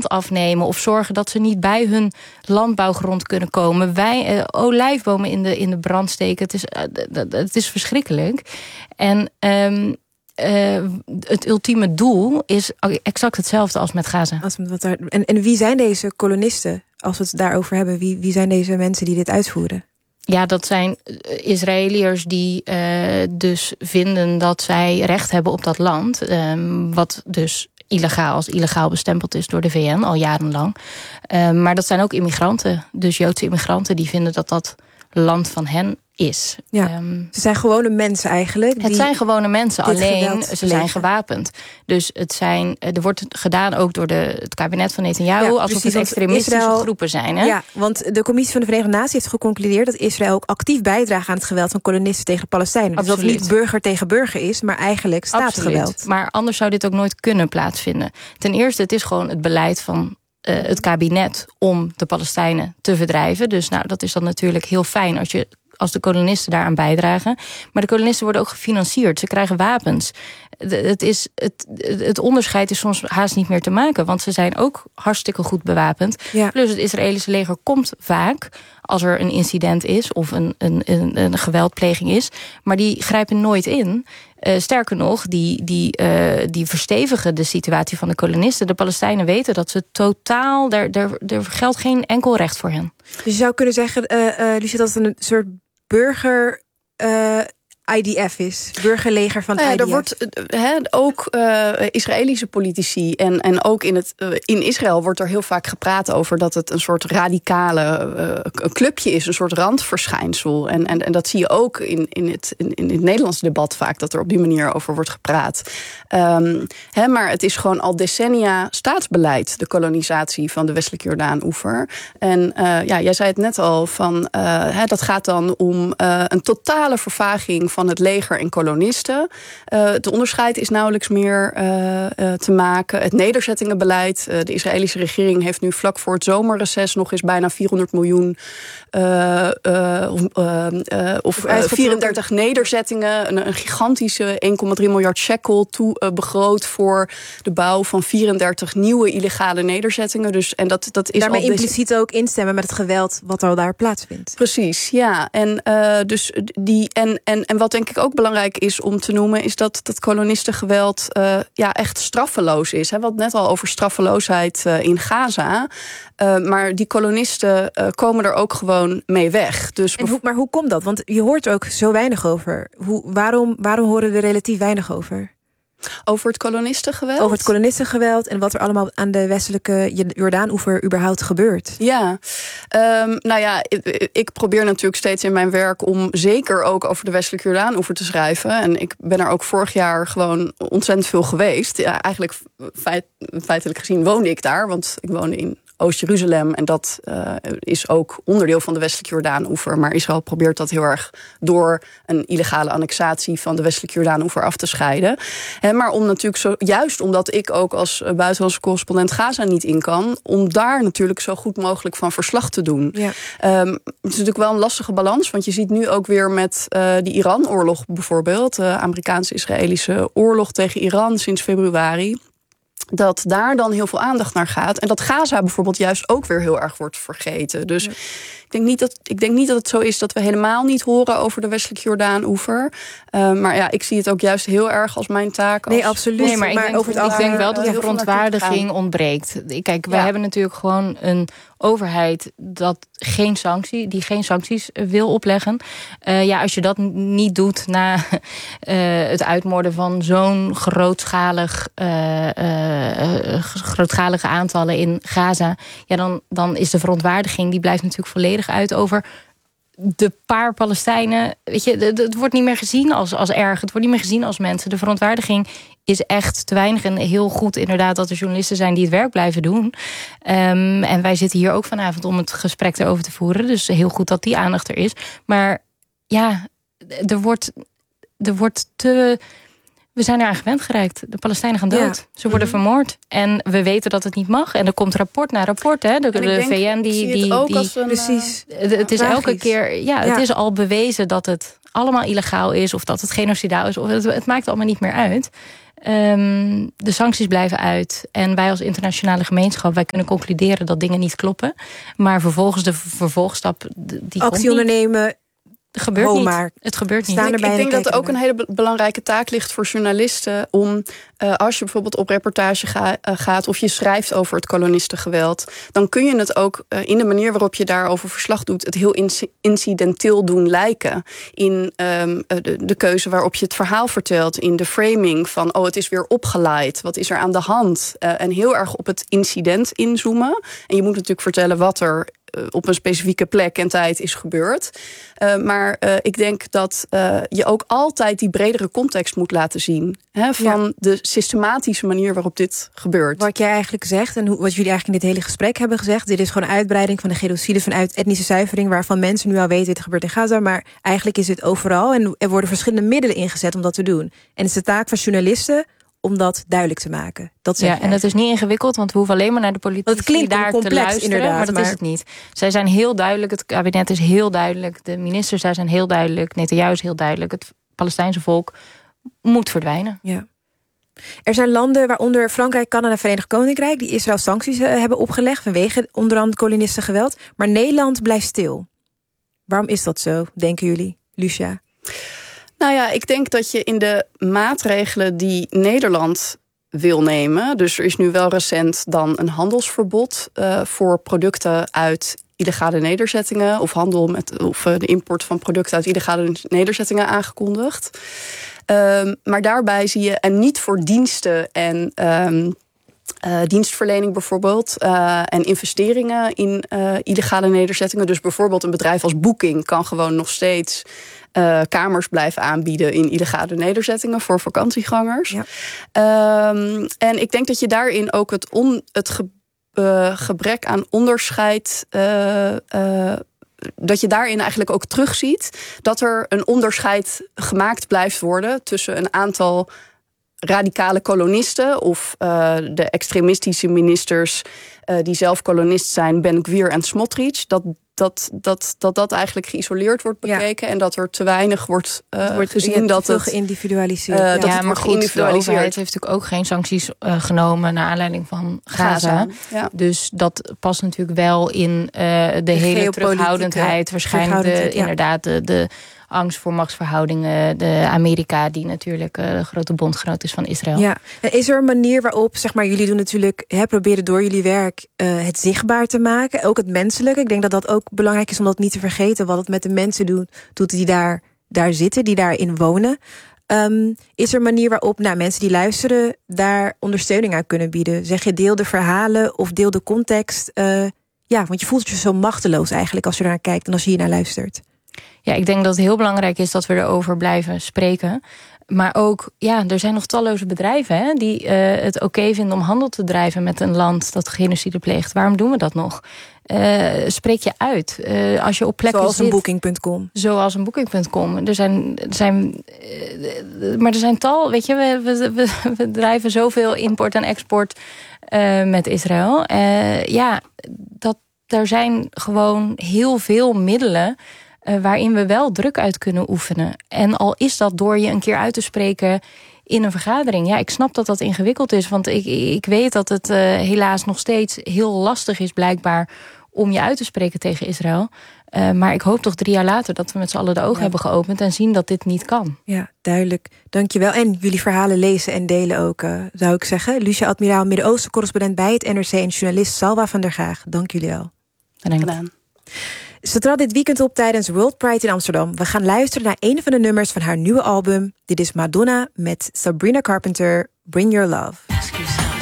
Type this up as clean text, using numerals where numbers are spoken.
land afnemen of zorgen dat ze niet bij hun landbouwgrond kunnen komen. Olijfbomen in de brand steken. Het is verschrikkelijk. En het ultieme doel is exact hetzelfde als met Gaza. En wie zijn deze kolonisten, als we het daarover hebben? Wie zijn deze mensen die dit uitvoeren? Ja, dat zijn Israëliërs die dus vinden dat zij recht hebben op dat land. Wat dus illegaal bestempeld is door de VN al jarenlang. Maar dat zijn ook immigranten, dus Joodse immigranten, die vinden dat dat land van hen is. Ja, ze zijn gewone mensen eigenlijk. Het zijn gewone mensen, alleen ze zijn gewapend. Dus er wordt gedaan ook door het kabinet van Netanyahu, alsof het extremistische groepen zijn. Hè? Ja, want de Commissie van de Verenigde Naties heeft geconcludeerd dat Israël ook actief bijdraagt aan het geweld van kolonisten tegen Palestijnen. Dus dat het niet burger tegen burger is, maar eigenlijk staatsgeweld. Absoluut. Maar anders zou dit ook nooit kunnen plaatsvinden. Ten eerste, het is gewoon het beleid van het kabinet om de Palestijnen te verdrijven. Dus dat is dan natuurlijk heel fijn als de kolonisten daaraan bijdragen. Maar de kolonisten worden ook gefinancierd. Ze krijgen wapens. Het onderscheid is soms haast niet meer te maken. Want ze zijn ook hartstikke goed bewapend. Ja. Plus het Israëlische leger komt vaak als er een incident is of een geweldpleging is. Maar die grijpen nooit in. Sterker nog, die verstevigen de situatie van de kolonisten. De Palestijnen weten dat ze totaal... Er geldt geen enkel recht voor hen. Dus je zou kunnen zeggen, Lucette, dat het een soort burger... IDF is, burgerleger van IDF. Er wordt ook Israëlische politici en ook in Israël wordt er heel vaak gepraat over dat het een soort radicale clubje is, een soort randverschijnsel. En dat zie je ook in het Nederlandse debat vaak, dat er op die manier over wordt gepraat. Maar het is gewoon al decennia staatsbeleid, de kolonisatie van de westelijke Jordaan-oever. En jij zei het net al, dat gaat dan om een totale vervaging van het leger en kolonisten. Het onderscheid is nauwelijks meer te maken. Het nederzettingenbeleid. De Israëlische regering heeft nu vlak voor het zomerreces nog eens bijna 400 miljoen of 34 nederzettingen. Een gigantische 1,3 miljard shekel begroot voor de bouw van 34 nieuwe illegale nederzettingen. Dus, en dat is daarmee impliciet ook instemmen met het geweld wat al daar plaatsvindt. Precies, ja. En wat denk ik ook belangrijk is om te noemen, is dat kolonistengeweld echt straffeloos is. We hadden het net al over straffeloosheid in Gaza. Maar die kolonisten komen er ook gewoon mee weg. Dus maar hoe komt dat? Want je hoort er ook zo weinig over. Waarom horen we er relatief weinig over? Over het kolonistengeweld? Over het kolonistengeweld en wat er allemaal aan de westelijke Jordaan-oever überhaupt gebeurt. Ja, ik probeer natuurlijk steeds in mijn werk om zeker ook over de westelijke Jordaan-oever te schrijven. En ik ben er ook vorig jaar gewoon ontzettend veel geweest. Ja, eigenlijk feitelijk gezien woonde ik daar, want ik woonde in Oost-Jeruzalem. En dat is ook onderdeel van de westelijke Jordaan-oever. Maar Israël probeert dat heel erg door een illegale annexatie van de westelijke Jordaan-oever af te scheiden. Maar om natuurlijk juist omdat ik ook als buitenlandse correspondent Gaza niet in kan, om daar natuurlijk zo goed mogelijk van verslag te doen. Ja. Het is natuurlijk wel een lastige balans, want je ziet nu ook weer met die Iran-oorlog bijvoorbeeld, de Amerikaanse-Israëlische oorlog tegen Iran sinds februari, dat daar dan heel veel aandacht naar gaat. En dat Gaza bijvoorbeeld juist ook weer heel erg wordt vergeten. Dus ik denk niet dat het zo is dat we helemaal niet horen over de westelijke Jordaan-oever. Maar ik zie het ook juist heel erg als mijn taak. Nee, absoluut. Nee, maar ik denk wel dat de verontwaardiging ontbreekt. Kijk, wij hebben natuurlijk gewoon een overheid die geen sancties wil opleggen. Als je dat niet doet na het uitmoorden van zo'n grootschalige aantallen in Gaza, dan is de verontwaardiging, die blijft natuurlijk volledig uit over de paar Palestijnen. Weet je, het wordt niet meer gezien als erg. Het wordt niet meer gezien als mensen. De verontwaardiging is echt te weinig. En heel goed inderdaad dat er journalisten zijn die het werk blijven doen. En wij zitten hier ook vanavond om het gesprek erover te voeren. Dus heel goed dat die aandacht er is. Maar ja, er wordt te... We zijn eraan gewend geraakt. De Palestijnen gaan dood. Ja. Ze worden vermoord. En we weten dat het niet mag. En er komt rapport na rapport. Hè. De VN precies. Het is elke keer... Het is al bewezen dat het allemaal illegaal is. Of dat het genocidaal is. Of het maakt allemaal niet meer uit. De sancties blijven uit. En wij als internationale gemeenschap, wij kunnen concluderen dat dingen niet kloppen. Maar vervolgens de vervolgstap, die actie ondernemen. Het gebeurt niet. Het gebeurt niet. Ik denk dat er ook een hele belangrijke taak ligt voor journalisten om, als je bijvoorbeeld op reportage gaat of je schrijft over het kolonistengeweld, dan kun je het ook in de manier waarop je daarover verslag doet, het heel incidenteel doen lijken. In de keuze waarop je het verhaal vertelt, in de framing van, het is weer opgeleid, wat is er aan de hand? En heel erg op het incident inzoomen. En je moet natuurlijk vertellen wat er op een specifieke plek en tijd is gebeurd. Maar ik denk dat je ook altijd die bredere context moet laten zien. Van de systematische manier waarop dit gebeurt. Wat jij eigenlijk zegt en wat jullie eigenlijk in dit hele gesprek hebben gezegd, dit is gewoon een uitbreiding van de genocide vanuit etnische zuivering, waarvan mensen nu al weten dit gebeurt in Gaza. Maar eigenlijk is dit overal en er worden verschillende middelen ingezet om dat te doen. En het is de taak van journalisten om dat duidelijk te maken. En dat is niet ingewikkeld, want we hoeven alleen maar naar de politici daar complex, te luisteren. Maar dat is het niet. Zij zijn heel duidelijk, het kabinet is heel duidelijk, de ministers daar zijn heel duidelijk, Netanyahu is heel duidelijk, het Palestijnse volk moet verdwijnen. Ja. Er zijn landen, waaronder Frankrijk, Canada en Verenigd Koninkrijk, die Israël sancties hebben opgelegd vanwege onder andere kolonistengeweld. Maar Nederland blijft stil. Waarom is dat zo, denken jullie, Lucia? Nou ja, ik denk dat je in de maatregelen die Nederland wil nemen, dus er is nu wel recent dan een handelsverbod voor producten uit illegale nederzettingen of handel met de import van producten uit illegale nederzettingen aangekondigd. Maar daarbij zie je, en niet voor diensten en dienstverlening bijvoorbeeld en investeringen in illegale nederzettingen. Dus bijvoorbeeld een bedrijf als Booking kan gewoon nog steeds kamers blijven aanbieden in illegale nederzettingen voor vakantiegangers. Ja. En ik denk dat je daarin ook het gebrek aan onderscheid, dat je daarin eigenlijk ook terugziet dat er een onderscheid gemaakt blijft worden tussen een aantal radicale kolonisten of de extremistische ministers die zelf kolonist zijn, Ben-Gvir en Smotrich, dat eigenlijk geïsoleerd wordt bekeken en dat er te weinig wordt gezien dat het geïndividualiseerd. Maar goed, de overheid heeft natuurlijk ook geen sancties genomen naar aanleiding van Gaza. Ja. Dus dat past natuurlijk wel in de hele terughoudendheid. Waarschijnlijk inderdaad de angst voor machtsverhoudingen. De Amerika, die natuurlijk de grote bondgenoot is van Israël. Ja. Is er een manier waarop, zeg maar, jullie doen natuurlijk, proberen door jullie werk het zichtbaar te maken, ook het menselijke. Ik denk dat dat ook belangrijk is om dat niet te vergeten, wat het met de mensen doet die daar zitten, die daarin wonen. Is er een manier waarop mensen die luisteren daar ondersteuning aan kunnen bieden? Zeg je, deel de verhalen of deel de context? Want je voelt je zo machteloos eigenlijk als je naar kijkt en als je hier naar luistert. Ja, ik denk dat het heel belangrijk is dat we erover blijven spreken. Maar ook, er zijn nog talloze bedrijven die het oké vinden om handel te drijven met een land dat genocide pleegt. Waarom doen we dat nog? Spreek je uit. Als je op plekken zoals zit, een Booking.com. Zoals een Booking.com. Maar er zijn tal, weet je, we drijven zoveel import en export met Israël. Er zijn gewoon heel veel middelen waarin we wel druk uit kunnen oefenen. En al is dat door je een keer uit te spreken in een vergadering. Ja, ik snap dat dat ingewikkeld is, want ik weet dat het helaas nog steeds heel lastig is blijkbaar om je uit te spreken tegen Israël. Maar ik hoop toch 3 jaar later dat we met z'n allen de ogen hebben geopend en zien dat dit niet kan. Ja, duidelijk. Dankjewel. En jullie verhalen lezen en delen ook, zou ik zeggen. Lucia Admiraal, Midden-Oosten correspondent bij het NRC en journalist Salwa van der Graag. Dank jullie wel. Gedaan. Ze trad dit weekend op tijdens World Pride in Amsterdam. We gaan luisteren naar een van de nummers van haar nieuwe album. Dit is Madonna met Sabrina Carpenter, Bring Your Love. Excuse me.